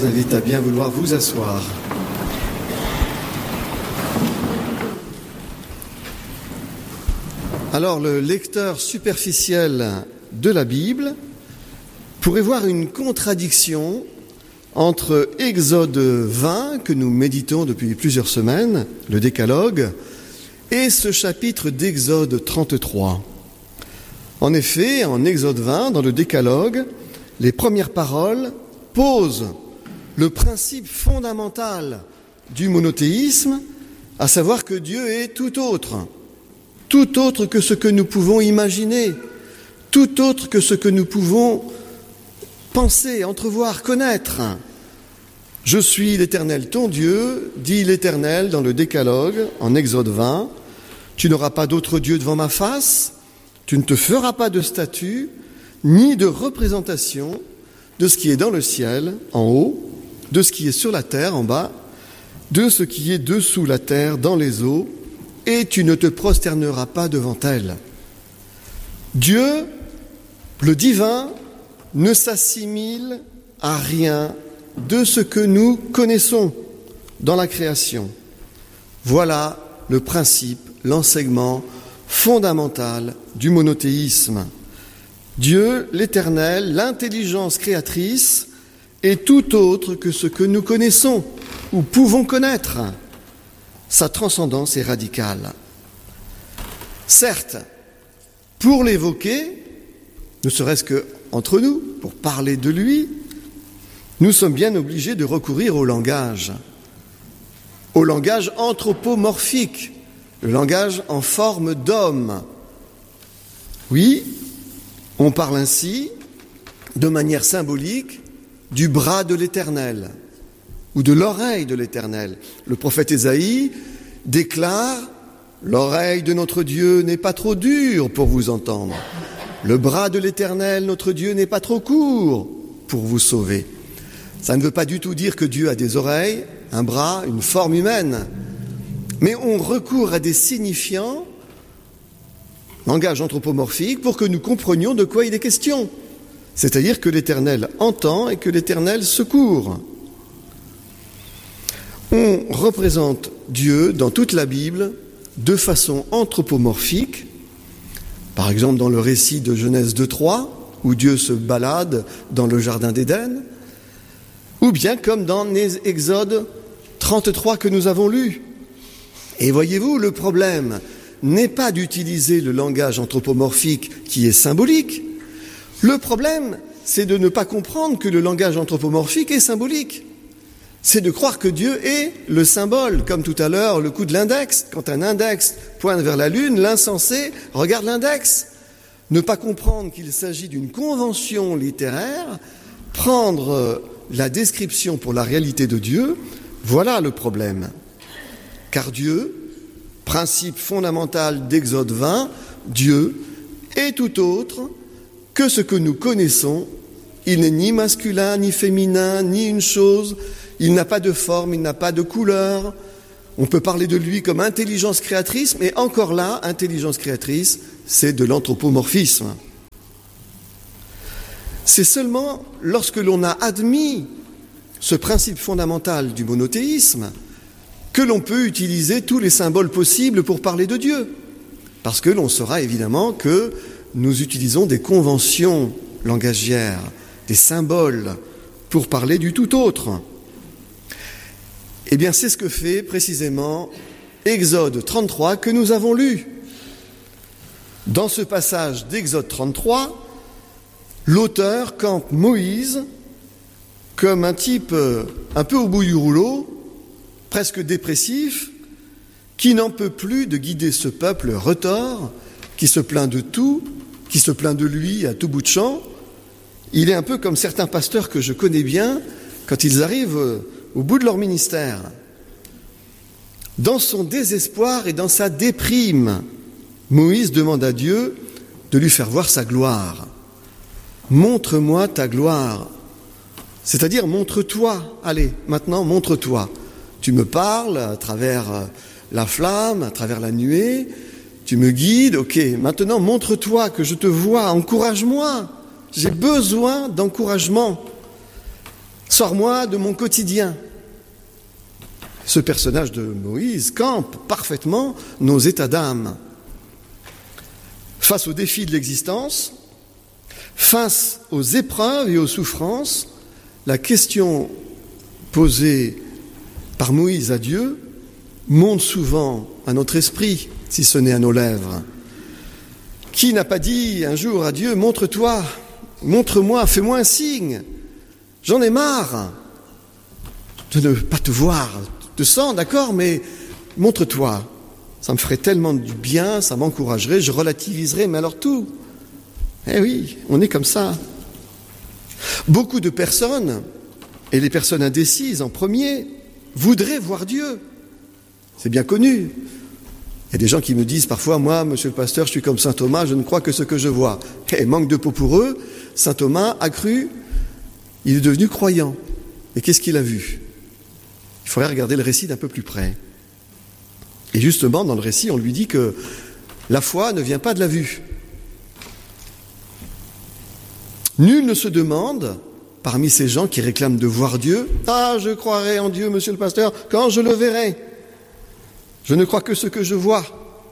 vous invite à bien vouloir vous asseoir. Alors, le lecteur superficiel de la Bible pourrait voir une contradiction entre Exode 20, que nous méditons depuis plusieurs semaines, le Décalogue, et ce chapitre d'Exode 33. En effet, en Exode 20, dans le Décalogue, les premières paroles posent le principe fondamental du monothéisme, à savoir que Dieu est tout autre que ce que nous pouvons imaginer, tout autre que ce que nous pouvons penser, entrevoir, connaître. Je suis l'Éternel ton Dieu, dit l'Éternel dans le Décalogue, en Exode 20. Tu n'auras pas d'autre Dieu devant ma face, tu ne te feras pas de statue, ni de représentation de ce qui est dans le ciel, en haut, de ce qui est sur la terre, en bas, de ce qui est dessous la terre, dans les eaux, et tu ne te prosterneras pas devant elle. Dieu, le divin, ne s'assimile à rien de ce que nous connaissons dans la création. Voilà le principe, l'enseignement fondamental du monothéisme. Dieu, l'Éternel, l'intelligence créatrice, est tout autre que ce que nous connaissons ou pouvons connaître. Sa transcendance est radicale. Certes, pour l'évoquer, ne serait-ce qu'entre nous, pour parler de lui, nous sommes bien obligés de recourir au langage anthropomorphique, le langage en forme d'homme. Oui, on parle ainsi, de manière symbolique, du bras de l'Éternel ou de l'oreille de l'Éternel. Le prophète Ésaïe déclare « L'oreille de notre Dieu n'est pas trop dure pour vous entendre. Le bras de l'Éternel, notre Dieu, n'est pas trop court pour vous sauver. » Ça ne veut pas du tout dire que Dieu a des oreilles, un bras, une forme humaine. Mais on recourt à des signifiants, langage anthropomorphique, pour que nous comprenions de quoi il est question. C'est-à-dire que l'Éternel entend et que l'Éternel secourt. On représente Dieu dans toute la Bible de façon anthropomorphique. Par exemple, dans le récit de Genèse 2:3, où Dieu se balade dans le jardin d'Éden, ou bien comme dans Exode 33 que nous avons lu. Et voyez-vous, le problème n'est pas d'utiliser le langage anthropomorphique qui est symbolique. Le problème, c'est de ne pas comprendre que le langage anthropomorphique est symbolique. C'est de croire que Dieu est le symbole, comme tout à l'heure le coup de l'index. Quand un index pointe vers la lune, l'insensé regarde l'index. Ne pas comprendre qu'il s'agit d'une convention littéraire, prendre la description pour la réalité de Dieu, voilà le problème. Car Dieu, principe fondamental d'Exode 20, Dieu est tout autre que ce que nous connaissons. Il n'est ni masculin, ni féminin, ni une chose. Il n'a pas de forme, il n'a pas de couleur. On peut parler de lui comme intelligence créatrice, mais encore là, intelligence créatrice, c'est de l'anthropomorphisme. C'est seulement lorsque l'on a admis ce principe fondamental du monothéisme que l'on peut utiliser tous les symboles possibles pour parler de Dieu. Parce que l'on saura évidemment que nous utilisons des conventions langagières, des symboles pour parler du tout autre. Eh bien, c'est ce que fait précisément Exode 33 que nous avons lu. Dans ce passage d'Exode 33, l'auteur campe Moïse comme un type un peu au bout du rouleau, presque dépressif, qui n'en peut plus de guider ce peuple retors, qui se plaint de tout, qui se plaint de lui à tout bout de champ. Il est un peu comme certains pasteurs que je connais bien quand ils arrivent au bout de leur ministère. Dans son désespoir et dans sa déprime, Moïse demande à Dieu de lui faire voir sa gloire. « Montre-moi ta gloire ». C'est-à-dire, montre-toi. Allez, maintenant, montre-toi. Tu me parles à travers la flamme, à travers la nuée. Tu me guides. Ok, maintenant, montre-toi, que je te vois. Encourage-moi. J'ai besoin d'encouragement. Sors-moi de mon quotidien. Ce personnage de Moïse campe parfaitement nos états d'âme. Face aux défis de l'existence, face aux épreuves et aux souffrances, la question posée par Moïse à Dieu monte souvent à notre esprit, si ce n'est à nos lèvres. Qui n'a pas dit un jour à Dieu, montre-toi, montre-moi, fais-moi un signe, j'en ai marre de ne pas te voir, te sens, d'accord, mais montre-toi, ça me ferait tellement du bien, ça m'encouragerait, je relativiserais, mais alors tout. Eh oui, on est comme ça. Beaucoup de personnes, et les personnes indécises en premier, voudraient voir Dieu. C'est bien connu. Il y a des gens qui me disent parfois, moi, monsieur le pasteur, je suis comme saint Thomas, je ne crois que ce que je vois. Et manque de peau pour eux, saint Thomas a cru, il est devenu croyant. Et qu'est-ce qu'il a vu? Il faudrait regarder le récit d'un peu plus près. Et justement, dans le récit, on lui dit que la foi ne vient pas de la vue. Nul ne se demande, parmi ces gens qui réclament de voir Dieu, « Ah, je croirai en Dieu, monsieur le pasteur, quand je le verrai. Je ne crois que ce que je vois. »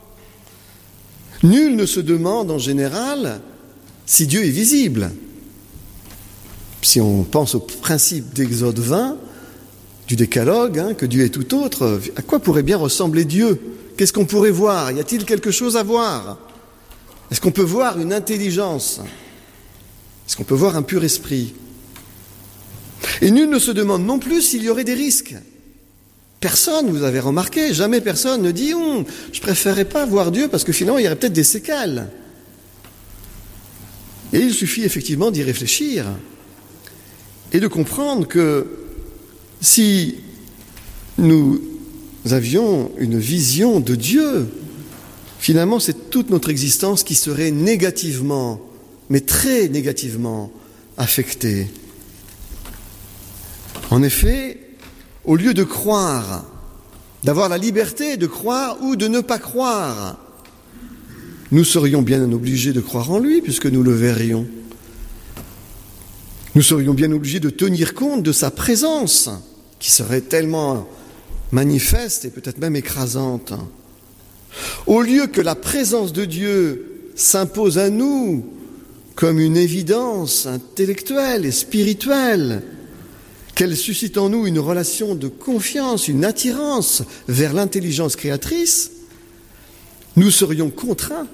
Nul ne se demande en général si Dieu est visible. Si on pense au principe d'Exode 20, du décalogue, que Dieu est tout autre, à quoi pourrait bien ressembler Dieu? Qu'est-ce qu'on pourrait voir? Y a-t-il quelque chose à voir? Est-ce qu'on peut voir une intelligence? Est-ce qu'on peut voir un pur esprit? Et nul ne se demande non plus s'il y aurait des risques. Personne, vous avez remarqué, jamais personne ne dit « je préférerais pas voir Dieu parce que finalement il y aurait peut-être des séquelles ». Et il suffit effectivement d'y réfléchir et de comprendre que si nous avions une vision de Dieu, finalement c'est toute notre existence qui serait négativement, mais très négativement affectée. En effet, au lieu de croire, d'avoir la liberté de croire ou de ne pas croire, nous serions bien obligés de croire en lui puisque nous le verrions. Nous serions bien obligés de tenir compte de sa présence, qui serait tellement manifeste et peut-être même écrasante. Au lieu que la présence de Dieu s'impose à nous comme une évidence intellectuelle et spirituelle, qu'elle suscite en nous une relation de confiance, une attirance vers l'intelligence créatrice, nous serions contraints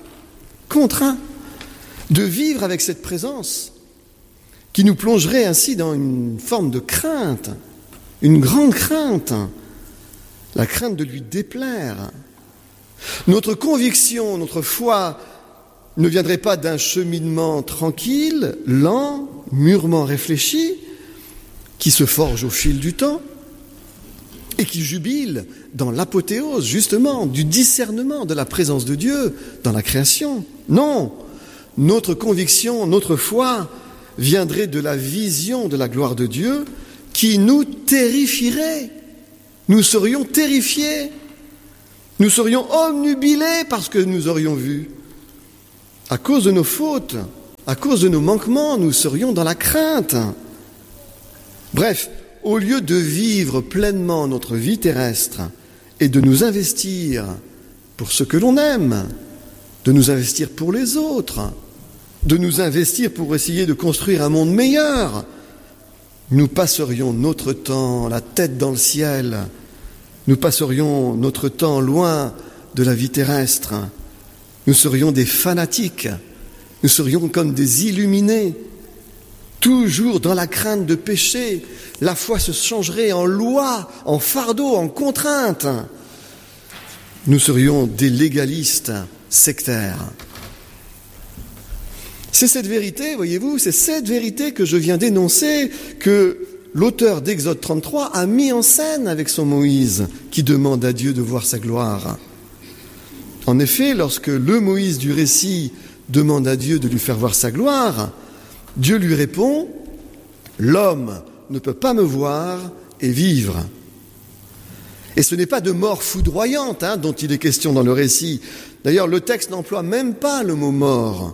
de vivre avec cette présence qui nous plongerait ainsi dans une forme de crainte, une grande crainte, la crainte de lui déplaire. Notre conviction, notre foi ne viendrait pas d'un cheminement tranquille, lent, mûrement réfléchi, qui se forge au fil du temps et qui jubile dans l'apothéose, justement, du discernement de la présence de Dieu dans la création. Non, notre conviction, notre foi viendrait de la vision de la gloire de Dieu qui nous terrifierait. Nous serions terrifiés. Nous serions obnubilés par ce que nous aurions vu. À cause de nos fautes, à cause de nos manquements, nous serions dans la crainte. Bref, au lieu de vivre pleinement notre vie terrestre et de nous investir pour ce que l'on aime, de nous investir pour les autres, de nous investir pour essayer de construire un monde meilleur, nous passerions notre temps la tête dans le ciel, nous passerions notre temps loin de la vie terrestre, nous serions des fanatiques, nous serions comme des illuminés, toujours dans la crainte de pécher. La foi se changerait en loi, en fardeau, en contrainte. Nous serions des légalistes sectaires. C'est cette vérité, voyez-vous, c'est cette vérité que je viens d'énoncer, que l'auteur d'Exode 33 a mis en scène avec son Moïse, qui demande à Dieu de voir sa gloire. En effet, lorsque le Moïse du récit demande à Dieu de lui faire voir sa gloire, Dieu lui répond « L'homme ne peut pas me voir et vivre ». Et ce n'est pas de mort foudroyante dont il est question dans le récit. D'ailleurs, le texte n'emploie même pas le mot « mort ».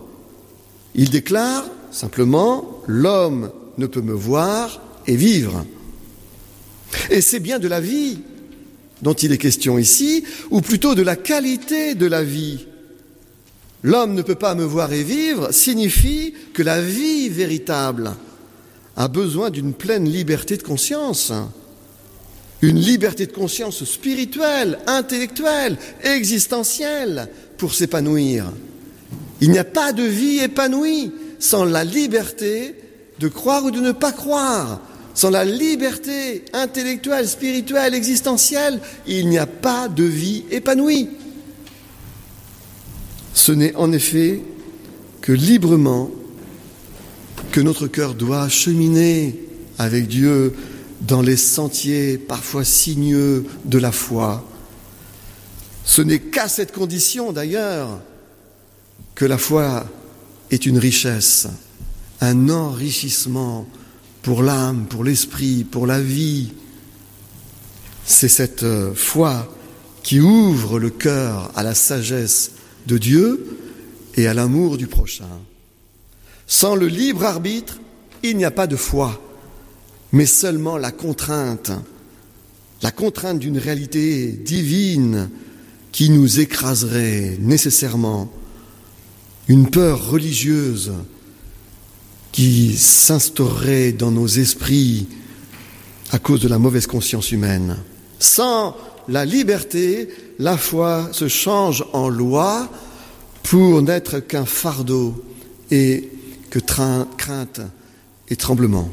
Il déclare simplement « L'homme ne peut me voir et vivre. Et c'est bien de la vie dont il est question ici, ou plutôt de la qualité de la vie. L'homme ne peut pas me voir et vivre signifie que la vie véritable a besoin d'une pleine liberté de conscience. Une liberté de conscience spirituelle, intellectuelle, existentielle pour s'épanouir. Il n'y a pas de vie épanouie sans la liberté de croire ou de ne pas croire. Sans la liberté intellectuelle, spirituelle, existentielle, il n'y a pas de vie épanouie. Ce n'est en effet que librement que notre cœur doit cheminer avec Dieu dans les sentiers parfois sinueux de la foi. Ce n'est qu'à cette condition d'ailleurs que la foi est une richesse, un enrichissement pour l'âme, pour l'esprit, pour la vie. C'est cette foi qui ouvre le cœur à la sagesse de Dieu et à l'amour du prochain. Sans le libre arbitre, il n'y a pas de foi, mais seulement la contrainte d'une réalité divine qui nous écraserait nécessairement, une peur religieuse qui s'instaurerait dans nos esprits à cause de la mauvaise conscience humaine. Sans la liberté, la foi se change en loi pour n'être qu'un fardeau et que crainte et tremblement.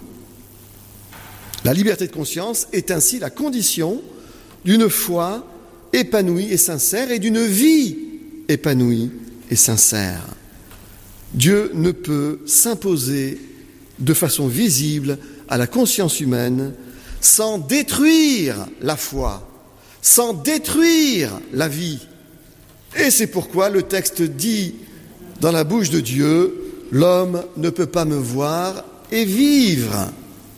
La liberté de conscience est ainsi la condition d'une foi épanouie et sincère et d'une vie épanouie et sincère. Dieu ne peut s'imposer de façon visible à la conscience humaine sans détruire la foi, sans détruire la vie. Et c'est pourquoi le texte dit dans la bouche de Dieu, « L'homme ne peut pas me voir et vivre ».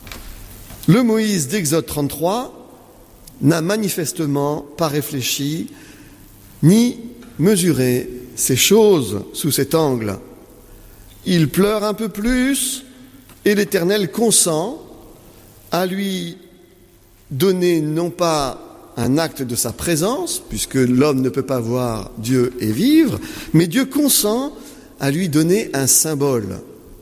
Le Moïse d'Exode 33 n'a manifestement pas réfléchi ni mesuré ces choses sous cet angle. Il pleure un peu plus et l'Éternel consent à lui donner non pas un acte de sa présence, puisque l'homme ne peut pas voir Dieu et vivre, mais Dieu consent à lui donner un symbole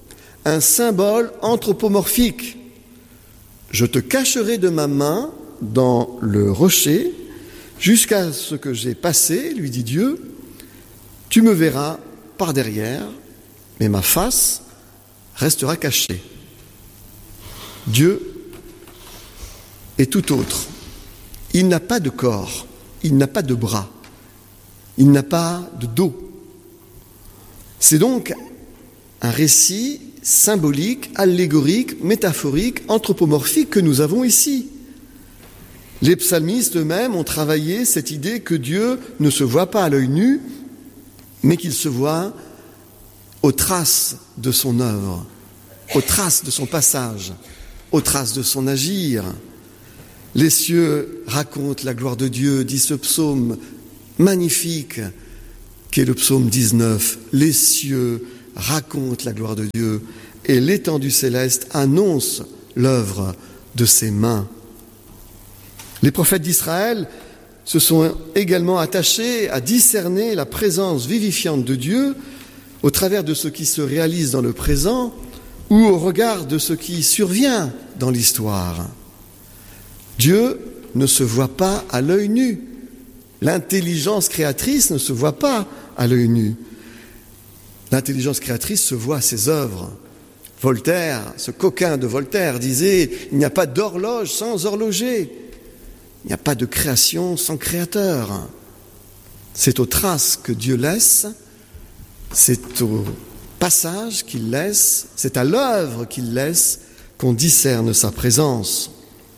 anthropomorphique. Je te cacherai de ma main dans le rocher jusqu'à ce que j'ai passé, lui dit Dieu, tu me verras par derrière, mais ma face restera cachée. Dieu est tout autre. Il n'a pas de corps, il n'a pas de bras, il n'a pas de dos. C'est donc un récit symbolique, allégorique, métaphorique, anthropomorphique que nous avons ici. Les psalmistes eux-mêmes ont travaillé cette idée que Dieu ne se voit pas à l'œil nu, mais qu'il se voit aux traces de son œuvre, aux traces de son passage, aux traces de son agir. Les cieux racontent la gloire de Dieu, dit ce psaume magnifique qui est le psaume 19. Les cieux racontent la gloire de Dieu et l'étendue céleste annonce l'œuvre de ses mains. Les prophètes d'Israël se sont également attachés à discerner la présence vivifiante de Dieu au travers de ce qui se réalise dans le présent ou au regard de ce qui survient dans l'histoire. Dieu ne se voit pas à l'œil nu. L'intelligence créatrice ne se voit pas à l'œil nu. L'intelligence créatrice se voit à ses œuvres. Voltaire, ce coquin de Voltaire, disait « Il n'y a pas d'horloge sans horloger. Il n'y a pas de création sans créateur. » C'est aux traces que Dieu laisse, c'est au passage qu'il laisse, c'est à l'œuvre qu'il laisse qu'on discerne sa présence.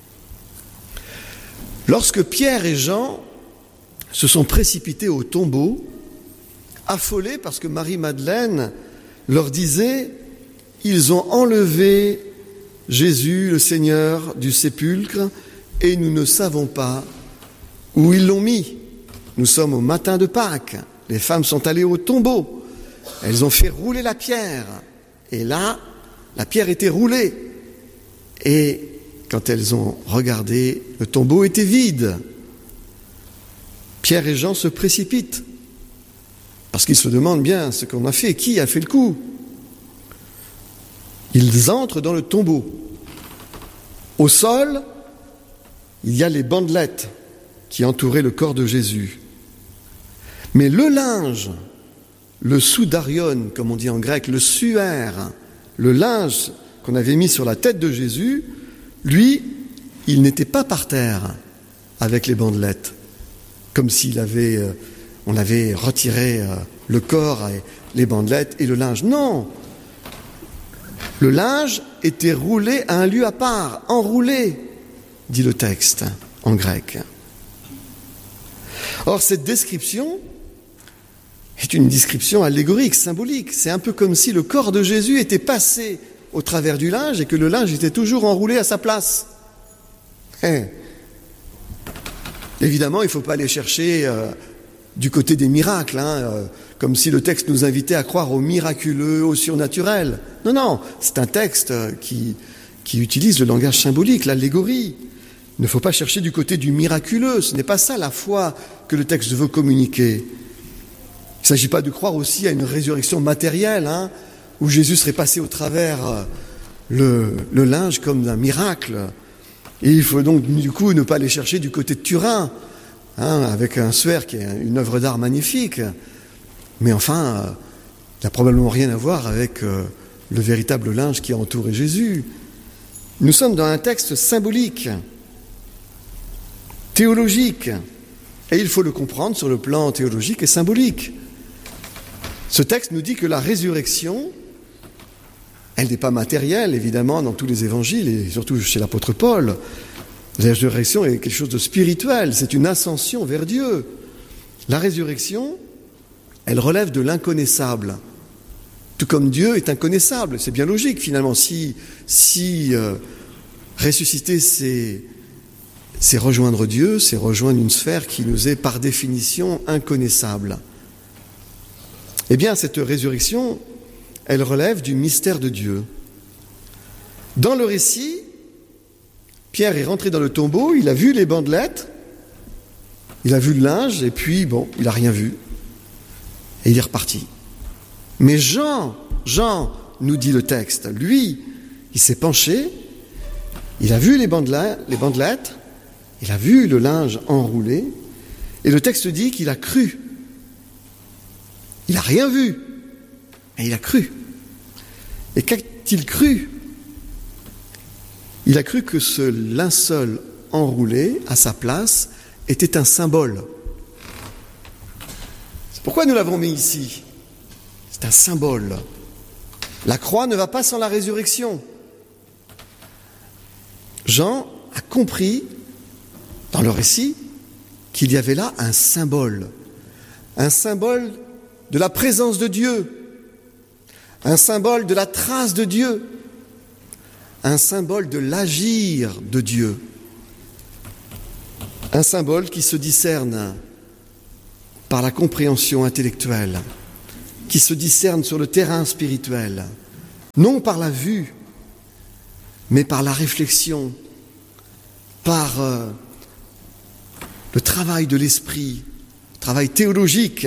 Lorsque Pierre et Jean se sont précipités au tombeau, affolés parce que Marie-Madeleine leur disait « Ils ont enlevé Jésus, le Seigneur, du sépulcre, et nous ne savons pas où ils l'ont mis. Nous sommes au matin de Pâques. Les femmes sont allées au tombeau. Elles ont fait rouler la pierre. Et là, la pierre était roulée. Et quand elles ont regardé, le tombeau était vide. Pierre et Jean se précipitent, parce qu'ils se demandent bien ce qu'on a fait, qui a fait le coup. Ils entrent dans le tombeau. Au sol, il y a les bandelettes qui entouraient le corps de Jésus. Mais le linge, le soudarion, comme on dit en grec, le suaire, le linge qu'on avait mis sur la tête de Jésus, lui, il n'était pas par terre avec les bandelettes, comme on avait retiré le corps, et les bandelettes et le linge. Non! Le linge était roulé à un lieu à part, enroulé, dit le texte en grec. Or, cette description est une description allégorique, symbolique. C'est un peu comme si le corps de Jésus était passé au travers du linge et que le linge était toujours enroulé à sa place. Évidemment, il ne faut pas aller chercher du côté des miracles, comme si le texte nous invitait à croire au miraculeux, au surnaturel. Non, c'est un texte qui utilise le langage symbolique, l'allégorie. Il ne faut pas chercher du côté du miraculeux, ce n'est pas ça la foi que le texte veut communiquer. Il ne s'agit pas de croire aussi à une résurrection matérielle, où Jésus serait passé au travers le linge comme d'un miracle. Et il faut donc du coup ne pas aller chercher du côté de Turin, avec un suaire qui est une œuvre d'art magnifique. Mais enfin, il n'a probablement rien à voir avec le véritable linge qui a entouré Jésus. Nous sommes dans un texte symbolique, théologique, et il faut le comprendre sur le plan théologique et symbolique. Ce texte nous dit que la résurrection, elle n'est pas matérielle, évidemment, dans tous les évangiles, et surtout chez l'apôtre Paul. La résurrection est quelque chose de spirituel, c'est une ascension vers Dieu. La résurrection, elle relève de l'inconnaissable. Tout comme Dieu est inconnaissable, c'est bien logique finalement. Si ressusciter, c'est rejoindre Dieu, c'est rejoindre une sphère qui nous est par définition inconnaissable. Eh bien, cette résurrection, elle relève du mystère de Dieu. Dans le récit, Pierre est rentré dans le tombeau, il a vu les bandelettes, il a vu le linge, et puis, il n'a rien vu. Et il est reparti. Mais Jean, nous dit le texte, lui, il s'est penché, il a vu les bandelettes, il a vu le linge enroulé, et le texte dit qu'il a cru. Il n'a rien vu, mais il a cru. Et qu'a-t-il cru ? Il a cru que ce linceul enroulé à sa place était un symbole. C'est pourquoi nous l'avons mis ici. C'est un symbole. La croix ne va pas sans la résurrection. Jean a compris, dans le récit, qu'il y avait là un symbole de la présence de Dieu, un symbole de la trace de Dieu, un symbole de l'agir de Dieu, un symbole qui se discerne par la compréhension intellectuelle, qui se discerne sur le terrain spirituel, non par la vue, mais par la réflexion, par le travail de l'esprit, le travail théologique.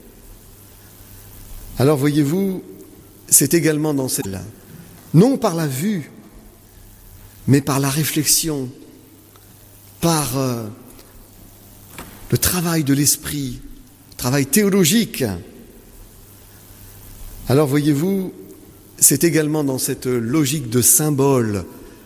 Alors voyez-vous, c'est également dans celle-là, non par la vue, mais par la réflexion, par le travail de l'esprit, le travail théologique. Alors voyez-vous, c'est également dans cette logique de symbole